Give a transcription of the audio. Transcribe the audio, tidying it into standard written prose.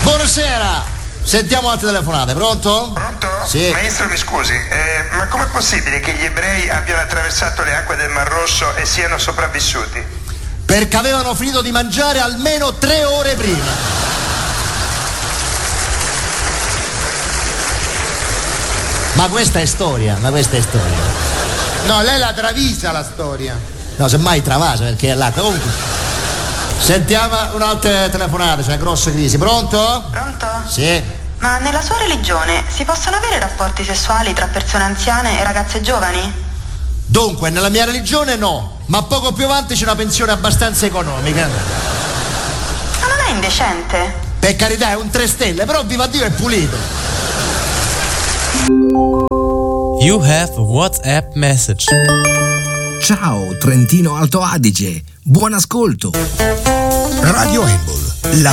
Buonasera. Sentiamo altre telefonate, pronto? Pronto? Sì. Maestro, mi scusi, ma com'è possibile che gli ebrei abbiano attraversato le acque del Mar Rosso e siano sopravvissuti? Perché avevano finito di mangiare almeno 3 ore prima. Ma questa è storia. No, lei la travisa la storia. No, semmai travasa perché è là. Comunque. Sentiamo un'altra telefonata, c'è una grossa crisi. Pronto? Pronto? Sì. Ma nella sua religione si possono avere rapporti sessuali tra persone anziane e ragazze giovani? Dunque, nella mia religione no, ma poco più avanti c'è una pensione abbastanza economica. Ma non è indecente? Per carità, è un 3 stelle, però viva Dio è pulito. You have a WhatsApp message. Ciao Trentino Alto Adige, buon ascolto. Radio Embol, la